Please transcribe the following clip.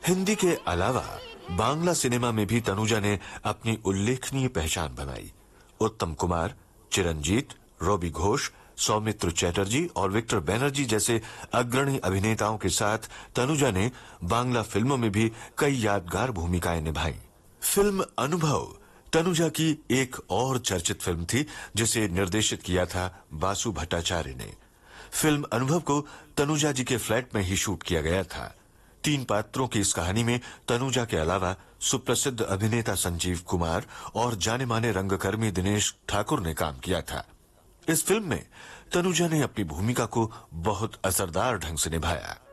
हिंदी के अलावा बांग्ला सिनेमा में भी तनुजा ने अपनी उल्लेखनीय पहचान बनाई। उत्तम कुमार, चिरंजीत, रॉबी घोष, सौमित्र चैटर्जी और विक्टर बैनर्जी जैसे अग्रणी अभिनेताओं के साथ तनुजा ने बांग्ला फिल्मों में भी कई यादगार भूमिकाएं निभाई। फिल्म अनुभव तनुजा की एक और चर्चित फिल्म थी, जिसे निर्देशित किया था बासु भट्टाचार्य ने। फिल्म अनुभव को तनुजा जी के फ्लैट में ही शूट किया गया था। 3 पात्रों की इस कहानी में तनुजा के अलावा सुप्रसिद्ध अभिनेता संजीव कुमार और जाने माने रंगकर्मी दिनेश ठाकुर ने काम किया था। इस फिल्म में तनुजा ने अपनी भूमिका को बहुत असरदार ढंग से निभाया।